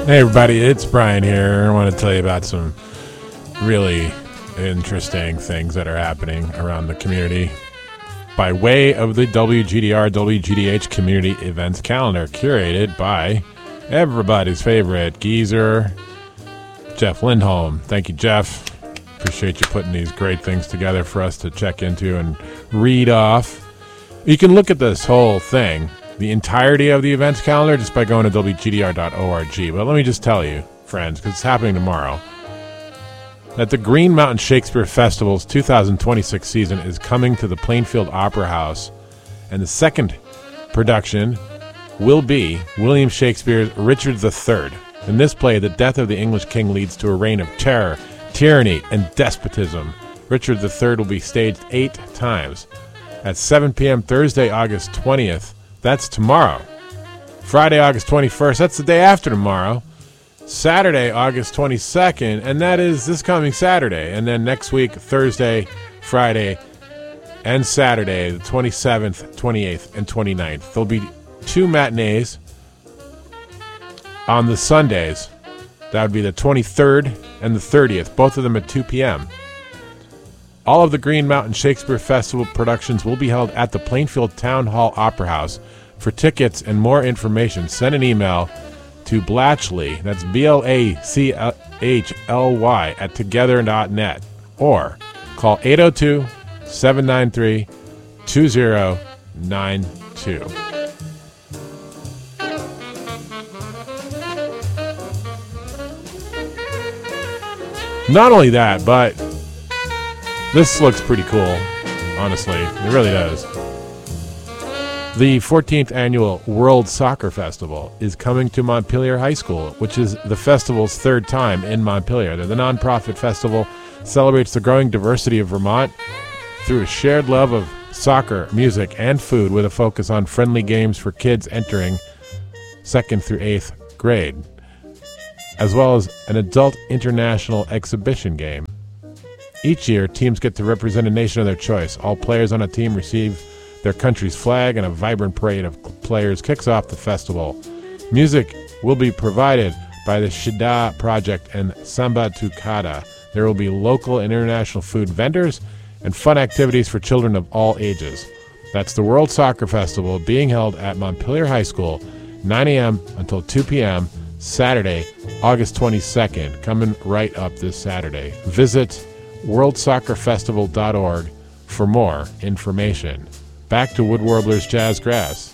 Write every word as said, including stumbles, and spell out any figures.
Hey everybody, it's Brian here. I want to tell you about some really interesting things that are happening around the community by way of the W G D R W G D H Community Events Calendar, curated by everybody's favorite geezer, Jeff Lindholm. Thank you, Jeff. Appreciate you putting these great things together for us to check into and read off. You can look at this whole thing, the entirety of the events calendar, just by going to W G D R dot org. But let me just tell you, friends, because it's happening tomorrow, that the Green Mountain Shakespeare Festival's two thousand twenty-six season is coming to the Plainfield Opera House, and the second production will be William Shakespeare's Richard the Third. In this play, the death of the English king leads to a reign of terror, tyranny, and despotism. Richard the Third will be staged eight times. At seven p.m. Thursday, August twentieth, that's tomorrow. Friday, August twenty-first, that's the day after tomorrow. Saturday, August twenty-second, and that is this coming Saturday. And then next week, Thursday, Friday, and Saturday, the twenty-seventh, twenty-eighth, and twenty-ninth. There'll be two matinees on the Sundays. That would be the twenty-third and the thirtieth, both of them at two p.m. All of the Green Mountain Shakespeare Festival productions will be held at the Plainfield Town Hall Opera House. For tickets and more information, send an email to Blatchley, that's B L A C H L Y, at together dot net, or call eight oh two, seven nine three, two oh nine two. Not only that, but this looks pretty cool, honestly. It really does. The fourteenth Annual World Soccer Festival is coming to Montpelier High School, which is the festival's third time in Montpelier. The nonprofit festival celebrates the growing diversity of Vermont through a shared love of soccer, music, and food, with a focus on friendly games for kids entering second through eighth grade, as well as an adult international exhibition game. Each year, teams get to represent a nation of their choice. All players on a team receive their country's flag, and a vibrant parade of players kicks off the festival. Music will be provided by the Shida Project and Samba Tukada. There will be local and international food vendors and fun activities for children of all ages. That's the World Soccer Festival, being held at Montpelier High School, nine a.m. until two p.m., Saturday, August twenty-second. Coming right up this Saturday. Visit world soccer festival dot org for more information. Back to Wood Warbler's Jazz Grass.